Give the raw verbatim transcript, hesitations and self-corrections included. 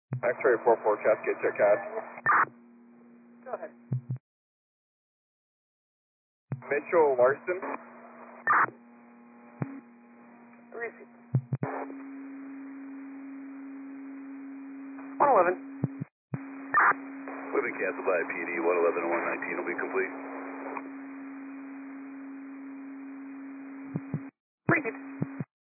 X-ray four four, Cascade, check cad. Go ahead. Mitchell Larson. Receive. one eleven. Moving Castle by P D, one eleven and one nineteen will be complete.